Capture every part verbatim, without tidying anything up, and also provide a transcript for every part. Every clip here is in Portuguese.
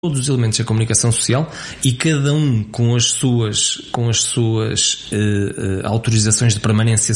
todos os elementos da comunicação social e cada um com as suas, com as suas uh, uh, autorizações de permanência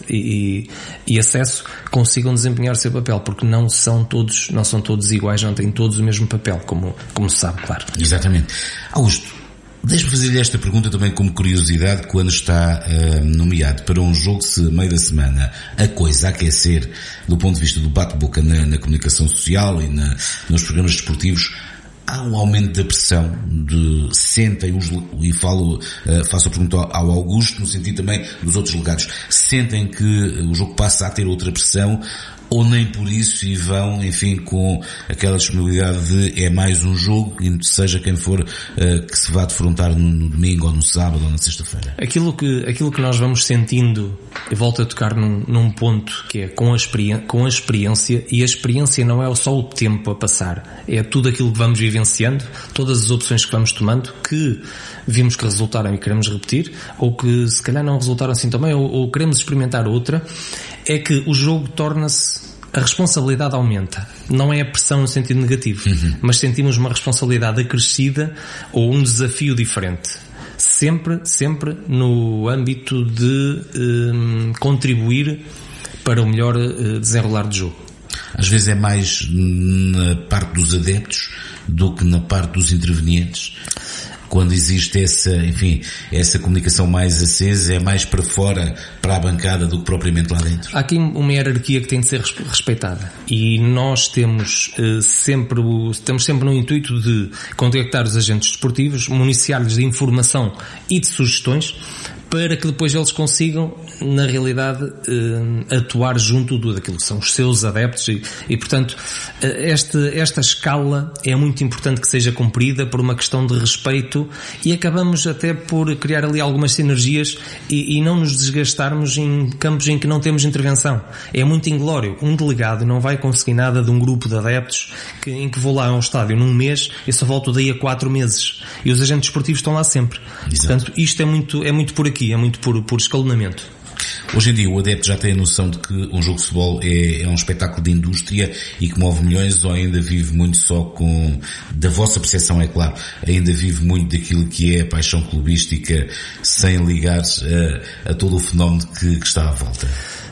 e, e, e acesso consigam desempenhar o seu papel, porque não são todos, não são todos iguais, não têm todos o mesmo papel, como, como se sabe, claro. Exatamente. Augusto, deixe-me fazer-lhe esta pergunta também como curiosidade, quando está uh, nomeado para um jogo se meio da semana a coisa a aquecer do ponto de vista do bate-boca na, na comunicação social e na, nos programas desportivos, há um aumento da pressão, de sentem os, e falo, uh, faço a pergunta ao Augusto, no sentido também dos outros legados, sentem que o jogo passa a ter outra pressão, ou nem por isso, e vão, enfim, com aquela disponibilidade de é mais um jogo, e seja quem for uh, que se vá defrontar no, no domingo, ou no sábado, ou na sexta-feira? Aquilo que, aquilo que nós vamos sentindo, e volto a tocar num, num ponto, que é com a, experi- com a experiência, e a experiência não é só o tempo a passar, é tudo aquilo que vamos vivenciando, todas as opções que vamos tomando, que vimos que resultaram e queremos repetir, ou que se calhar não resultaram assim também, ou, ou queremos experimentar outra, é que o jogo torna-se, a responsabilidade aumenta. Não é a pressão no sentido negativo, uhum. mas sentimos uma responsabilidade acrescida ou um desafio diferente. Sempre, sempre no âmbito de um, contribuir para o melhor uh, desenrolar do jogo. Às vezes é mais na parte dos adeptos do que na parte dos intervenientes. Quando existe essa, enfim, essa comunicação mais acesa, é mais para fora, para a bancada, do que propriamente lá dentro. Há aqui uma hierarquia que tem de ser respeitada. E nós temos uh, sempre, o, temos sempre no intuito de contactar os agentes desportivos, municiar-lhes de informação e de sugestões, para que depois eles consigam, na realidade, uh, atuar junto do, daquilo que são os seus adeptos e, e portanto, uh, esta, esta escala é muito importante que seja cumprida por uma questão de respeito, e acabamos até por criar ali algumas sinergias e, e não nos desgastarmos em campos em que não temos intervenção. É muito inglório. Um delegado não vai conseguir nada de um grupo de adeptos que, em que vou lá ao estádio num mês e só volto daí a quatro meses. E os agentes esportivos estão lá sempre. Exato. Portanto, isto é muito, é muito por aqui. É muito por, por escalonamento. Hoje em dia o adepto já tem a noção de que um jogo de futebol é, é um espetáculo de indústria e que move milhões, ou ainda vive muito só com, da vossa percepção é claro, ainda vive muito daquilo que é a paixão clubística, sem ligar a, a todo o fenómeno que, que está à volta?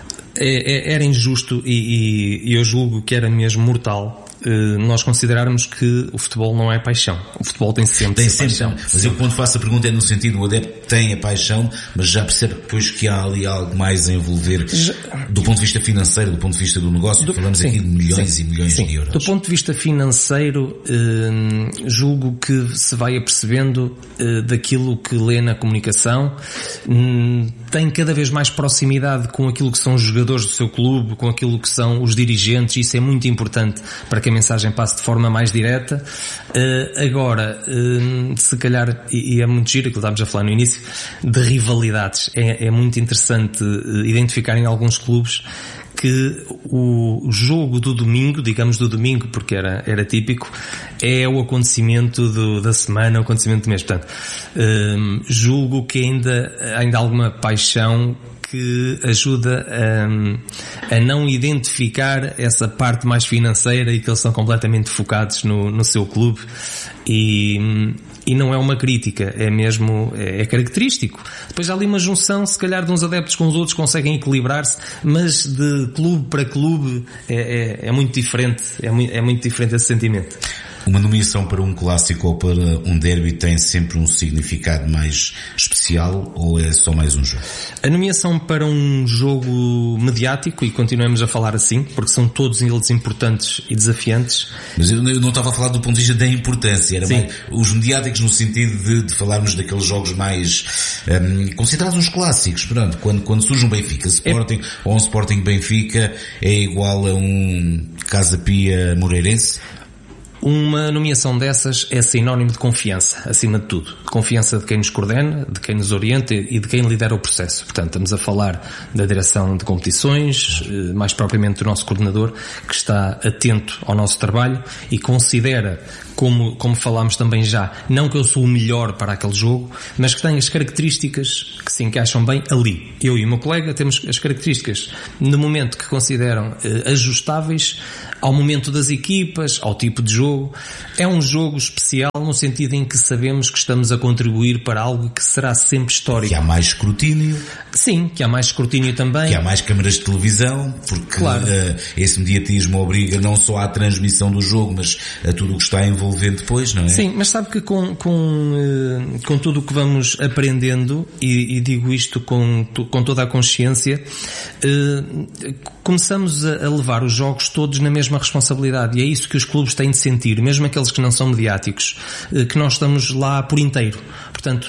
É, é, era injusto e, e, e eu julgo que era mesmo mortal nós considerarmos que o futebol não é paixão. O futebol tem sempre, tem sempre paixão. Mas sempre. Eu quando faço a pergunta é no sentido, o adepto tem a paixão, mas já percebe depois que há ali algo mais a envolver já, do ponto de vista financeiro, do ponto de vista do negócio, do, falamos sim, aqui de milhões sim, e milhões sim. de euros. Do ponto de vista financeiro, hum, julgo que se vai apercebendo hum, daquilo que lê na comunicação, hum, tem cada vez mais proximidade com aquilo que são os jogadores do seu clube, com aquilo que são os dirigentes, isso é muito importante para que a mensagem passe de forma mais direta. Uh, agora, uh, se calhar, e, e é muito giro, aquilo que estávamos a falar no início, de rivalidades. É, é muito interessante uh, identificar em alguns clubes que o jogo do domingo, digamos do domingo, porque era, era típico, é o acontecimento do, da semana, o acontecimento do mês. Portanto, um, julgo que ainda, ainda há alguma paixão que ajuda a, a não identificar essa parte mais financeira e que eles são completamente focados no, no seu clube. E, e não é uma crítica, é mesmo, é, é característico. Depois há ali uma junção, se calhar de uns adeptos com os outros conseguem equilibrar-se, mas de clube para clube é, é, é muito diferente, é muito, é muito diferente esse sentimento. Uma nomeação para um clássico ou para um derby tem sempre um significado mais especial, ou é só mais um jogo? A nomeação para um jogo mediático, e continuamos a falar assim, porque são todos eles importantes e desafiantes. Mas eu não estava a falar do ponto de vista da importância, era mais os mediáticos no sentido de, de falarmos daqueles jogos mais um, considerados uns clássicos. Pronto, quando, quando surge um Benfica Sporting é... ou um Sporting Benfica, é igual a um Casa Pia Moreirense? Uma nomeação dessas é sinónimo de confiança, acima de tudo. Confiança de quem nos coordena, de quem nos orienta e de quem lidera o processo. Portanto, estamos a falar da direção de competições, mais propriamente do nosso coordenador, que está atento ao nosso trabalho e considera, como, como falámos também já, não que eu sou o melhor para aquele jogo, mas que tem as características que se encaixam bem ali. Eu e o meu colega temos as características, no momento que consideram eh, ajustáveis ao momento das equipas, ao tipo de jogo, jogo. É um jogo especial no sentido em que sabemos que estamos a contribuir para algo que será sempre histórico. Que há mais escrutínio. Sim, que há mais escrutínio também. Que há mais câmaras de televisão, porque claro. uh, esse mediatismo obriga não só à transmissão do jogo, mas a tudo o que está envolvendo depois, não é? Sim, mas sabe que com, com, uh, com tudo o que vamos aprendendo, e, e digo isto com, com toda a consciência, uh, começamos a, a levar os jogos todos na mesma responsabilidade, e é isso que os clubes têm de sentir, mesmo aqueles que não são mediáticos, uh, que nós estamos lá por inteiro. Portanto,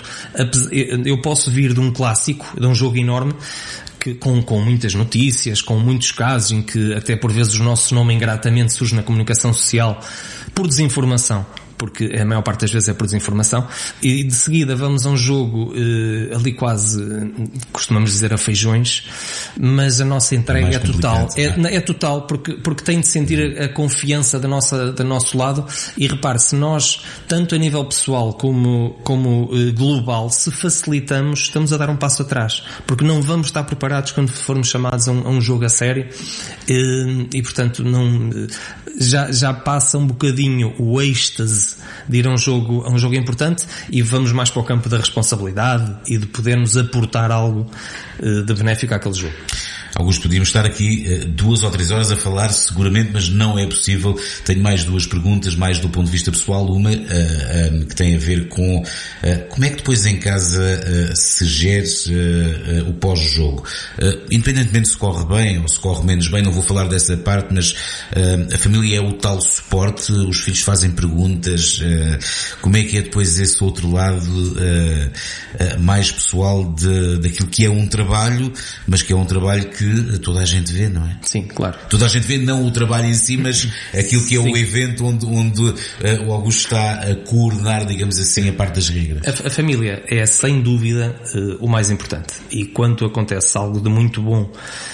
eu posso vir de um clássico, de um jogo enorme, que, com, com muitas notícias, com muitos casos em que até por vezes o nosso nome ingratamente surge na comunicação social por desinformação, porque a maior parte das vezes é por desinformação, e de seguida vamos a um jogo eh, ali quase, costumamos dizer a feijões, mas a nossa entrega é, é total, é, é total, porque, porque tem de sentir a, a confiança da nossa, do nosso lado, e repare, se nós, tanto a nível pessoal como, como eh, global, se facilitamos, estamos a dar um passo atrás, porque não vamos estar preparados quando formos chamados a um, a um jogo a sério, eh, e portanto não, já, já passa um bocadinho o êxtase de ir a um jogo, a um jogo importante, e vamos mais para o campo da responsabilidade e de podermos aportar algo uh, de benéfico àquele jogo. Augusto, podíamos estar aqui uh, duas ou três horas a falar seguramente, mas não é possível. Tenho mais duas perguntas, mais do ponto de vista pessoal. Uma uh, uh, que tem a ver com uh, como é que depois em casa uh, se gere uh, uh, o pós-jogo. Uh, independentemente se corre bem ou se corre menos bem, não vou falar dessa parte, mas uh, a família é o tal suporte, os filhos fazem perguntas, uh, como é que é depois esse outro lado uh, uh, mais pessoal de, daquilo que é um trabalho, mas que é um trabalho que toda a gente vê, não é? Sim, claro. Toda a gente vê, não o trabalho em si, mas aquilo que é Sim. o evento onde, onde uh, o Augusto está a coordenar, digamos assim, a parte das regras. A, a família é, sem dúvida, uh, o mais importante. E quando acontece algo de muito bom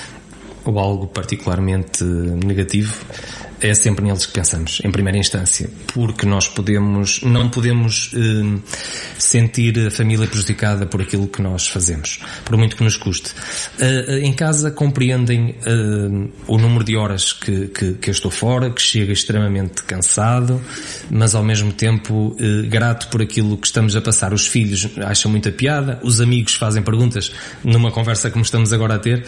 ou algo particularmente negativo, é sempre neles que pensamos, em primeira instância, porque nós podemos, não podemos eh, sentir a família prejudicada por aquilo que nós fazemos, por muito que nos custe. Eh, em casa compreendem eh, o número de horas que, que, que eu estou fora, que chega extremamente cansado, mas ao mesmo tempo eh, grato por aquilo que estamos a passar. Os filhos acham muita piada, os amigos fazem perguntas numa conversa como estamos agora a ter,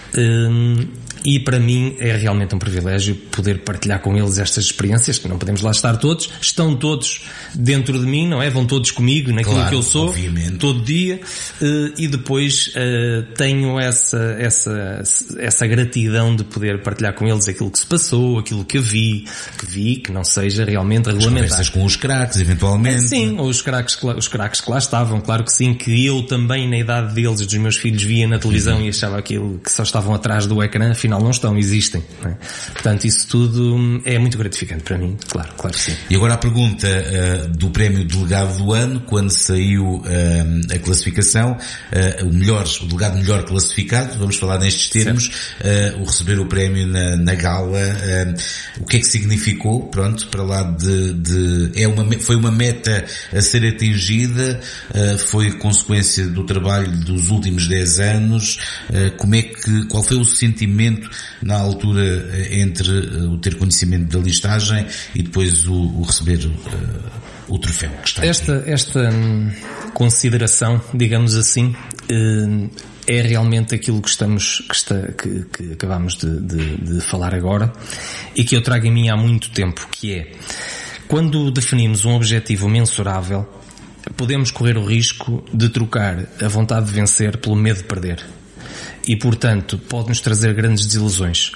eh, e para mim é realmente um privilégio poder partilhar com eles estas experiências, que não podemos lá estar todos, estão todos dentro de mim, não é? Vão todos comigo naquilo claro, que eu sou, obviamente. Todo dia, e depois tenho essa, essa, essa gratidão de poder partilhar com eles aquilo que se passou, aquilo que eu vi, que vi, que não seja realmente regulamentado. Conversas com os craques, eventualmente. Sim, ou os craques, os craques que lá estavam, claro que sim, que eu também na idade deles e dos meus filhos via na televisão uhum. e achava aquilo que só estavam atrás do ecrã, afinal não estão, existem. Não é? Portanto, isso tudo é muito gratificante para mim, claro, claro que sim. E agora a pergunta uh, do prémio delegado do ano, quando saiu uh, a classificação, uh, o melhor, o delegado melhor classificado, vamos falar nestes termos, uh, o receber o prémio na, na gala, uh, o que é que significou, pronto, para lá de, de é uma, foi uma meta a ser atingida, uh, foi consequência do trabalho dos últimos dez anos, uh, como é que, qual foi o sentimento na altura entre o ter conhecimento da listagem e depois o, o receber uh, o troféu que está esta, aqui? Esta hum, consideração, digamos assim, hum, é realmente aquilo que estamos, que, está, que, que acabamos de, de, de falar agora e que eu trago em mim há muito tempo, que é, quando definimos um objetivo mensurável, podemos correr o risco de trocar a vontade de vencer pelo medo de perder. E, portanto, pode-nos trazer grandes desilusões.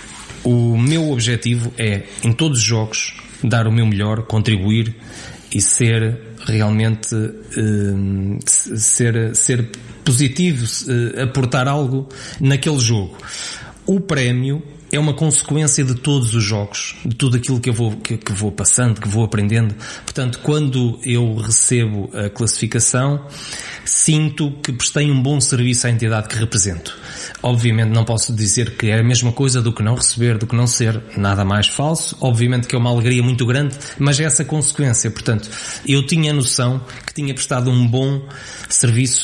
O meu objetivo é, em todos os jogos, dar o meu melhor, contribuir e ser realmente, uh, ser, ser positivo, uh, aportar algo naquele jogo. O prémio é uma consequência de todos os jogos, de tudo aquilo que eu vou, que, que vou passando, que vou aprendendo. Portanto, quando eu recebo a classificação, sinto que prestei um bom serviço à entidade que represento. Obviamente não posso dizer que é a mesma coisa do que não receber, do que não ser, nada mais falso. Obviamente que é uma alegria muito grande, mas é essa consequência. Portanto, eu tinha a noção que tinha prestado um bom serviço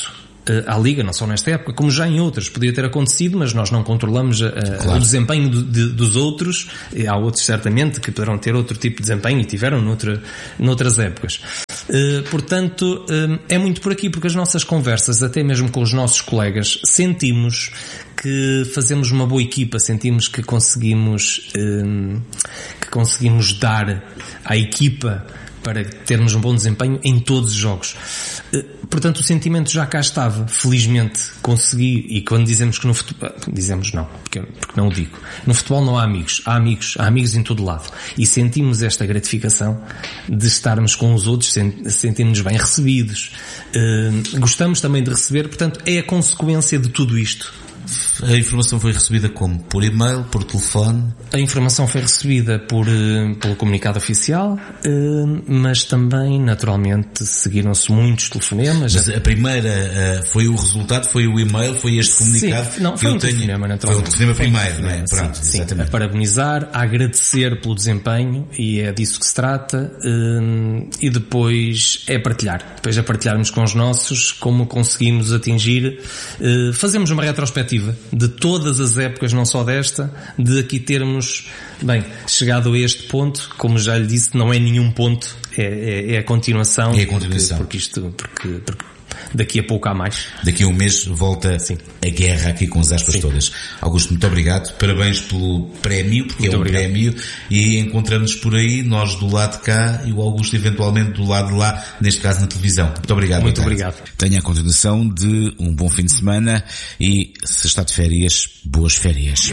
à Liga, não só nesta época, como já em outras. Podia ter acontecido, mas nós não controlamos a, claro. o desempenho do, de, dos outros. E há outros, certamente, que poderão ter outro tipo de desempenho e tiveram noutra, noutras épocas. Uh, portanto, uh, é muito por aqui, porque as nossas conversas, até mesmo com os nossos colegas, sentimos que fazemos uma boa equipa, sentimos que conseguimos, uh, que conseguimos dar à equipa para termos um bom desempenho em todos os jogos. Portanto, o sentimento já cá estava. Felizmente consegui, e quando dizemos que no futebol, dizemos não, porque, porque não o digo. No futebol não há amigos, há amigos, há amigos em todo lado. E sentimos esta gratificação de estarmos com os outros, sentimos-nos bem recebidos. Uh, gostamos também de receber, portanto, é a consequência de tudo isto. A informação foi recebida como? Por e-mail, por telefone? A informação foi recebida por, pelo comunicado oficial, mas também, naturalmente, seguiram-se muitos telefonemas. Mas a primeira, foi o resultado, foi o e-mail, foi este comunicado? Sim, não, foi um telefonema, naturalmente. Foi o telefonema primeiro, não é? Pronto, sim, sim, a parabenizar, a agradecer pelo desempenho, e é disso que se trata, e depois é partilhar. Depois é partilharmos com os nossos como conseguimos atingir, fazemos uma retrospectiva de todas as épocas, não só desta, de aqui termos, bem, chegado a este ponto, como já lhe disse, não é nenhum ponto, é, é, é a continuação. É a continuação. Porque, porque isto, porque, porque daqui a pouco há mais. Daqui a um mês volta Sim. a guerra aqui com as aspas Sim. todas. Augusto, muito obrigado. Parabéns pelo prémio, porque muito é um obrigado. prémio, e encontramos-nos por aí, nós do lado de cá e o Augusto eventualmente do lado de lá, neste caso na televisão. Muito obrigado. Muito obrigado. Tenha a continuação de um bom fim de semana e, se está de férias, boas férias.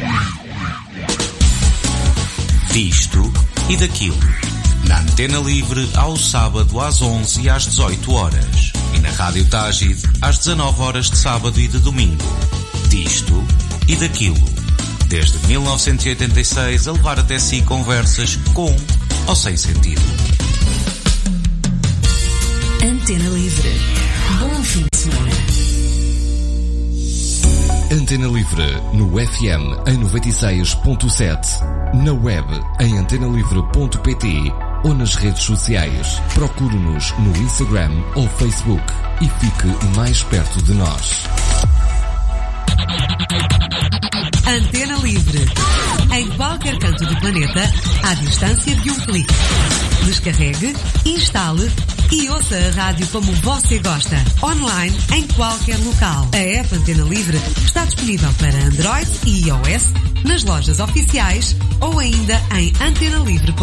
Disto e daquilo. Na Antena Livre, ao sábado às onze e às dezoito horas. E na Rádio Tágide, às dezanove horas de sábado e de domingo. Disto e daquilo. Desde mil novecentos e oitenta e seis a levar até si conversas com ou sem sentido. Antena Livre. Bom fim de semana. Antena Livre, no F M em noventa e seis ponto sete, na web em antena livre ponto pt ou nas redes sociais. Procure-nos no Instagram ou Facebook e fique mais perto de nós. Antena Livre. Em qualquer canto do planeta, à distância de um clique. Descarregue, instale e ouça a rádio como você gosta. Online, em qualquer local. A app Antena Livre está disponível para Android e iOS, nas lojas oficiais ou ainda em antena livre ponto pt.